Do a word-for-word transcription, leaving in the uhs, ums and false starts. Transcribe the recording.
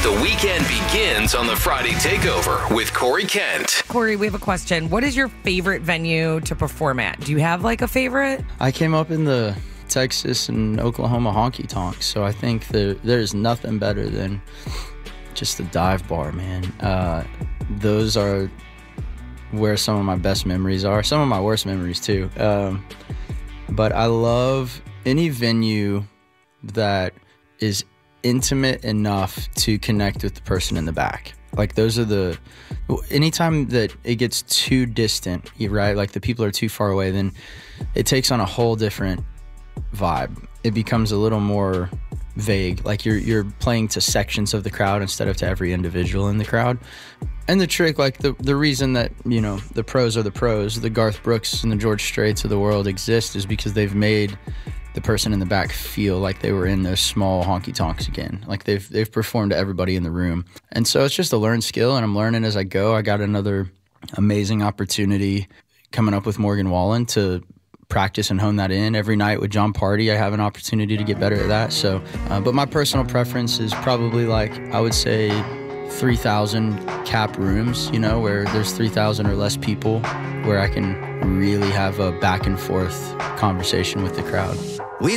The weekend begins on the Friday Takeover with Corey Kent. Corey, we have a question. What is your favorite venue to perform at? Do you have like a favorite? I came up in the Texas and Oklahoma honky tonks, so I think that there's nothing better than just the dive bar, man. Uh, those are where some of my best memories are. Some of my worst memories too. Um, but I love any venue that is intimate enough to connect with the person in the back. Like those are the, anytime that it gets too distant, right? Like the people are too far away, then it takes on a whole different vibe. It becomes a little more vague. Like you're you're playing to sections of the crowd instead of to every individual in the crowd. And the trick, like the the reason that, you know, the pros are the pros, the Garth Brooks and the George Straits of the world exist is because they've made the person in the back feel like they were in those small honky tonks again. Like they've they've performed to everybody in the room. And so it's just a learned skill, and I'm learning as I go. I got another amazing opportunity coming up with Morgan Wallen to practice and hone that in every night with John Party. I have an opportunity to get better at that. So, uh, but my personal preference is probably like, I would say three thousand cap rooms, you know, where there's three thousand or less people, where I can really have a back and forth conversation with the crowd.